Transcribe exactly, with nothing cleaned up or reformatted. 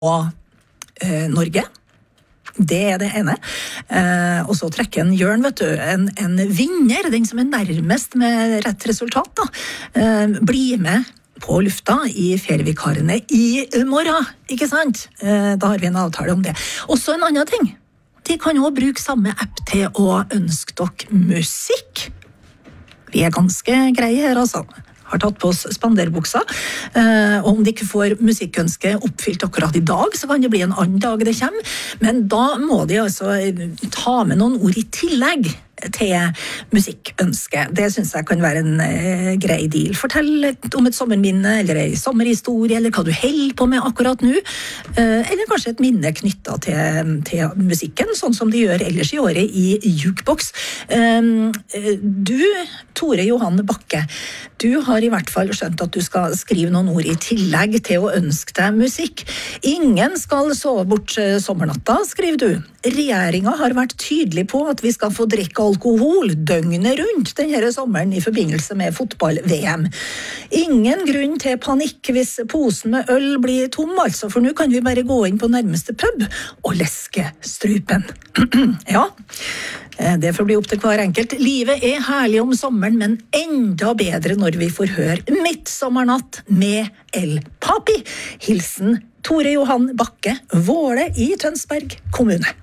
eh, Norge. Det er det ene. Eh, og så trekker en Jørn, vet du, en, en vinner, den som er nærmest med rett resultat, da. Eh, bli med på lufta i ferievikarene i morgen, ikke sant? Eh, da har vi en avtale om det. Og så en annen ting. De kan jo bruke samme app til å ønske dere musikk. Vi er ganske greie her, altså. Har tatt på oss spanderbuksa. Uh, og om de ikke får musikkønske oppfylt akkurat i dag, så kan det bli en annen dag det kommer. Men da må de altså ta med noen ord i tillegg til musikkønske. Det synes jeg kan være en uh, grei deal. Fortell om et sommerminne, eller en sommerhistorie, eller hva du holder på med akkurat nå. Uh, eller kanskje et minne knyttet til, til musikken, sånn som de gjør ellers i året i Jukebox. Uh, du, Tore Johan Bakke, du har i hvert fall skjønt at du skal skrive noen ord i tillegg til å ønske deg musikk. Ingen skal sove bort sommernatta, skriver du. Regjeringen har vært tydelig på at vi skal få drikke alkohol døgnet rundt denne sommeren i forbindelse med fotball-V M. Ingen grunn til panikk hvis posen med øl blir tom, altså, for nå kan vi bare gå inn på nærmeste pub og leske strupen. Ja, det får bli opp til hver enkelt. Livet er herlig om sommeren, men enda bedre når vi får høre Midtsommernatt med El Papi. Hilsen Tore Johan Bakke, Våle i Tønsberg kommune.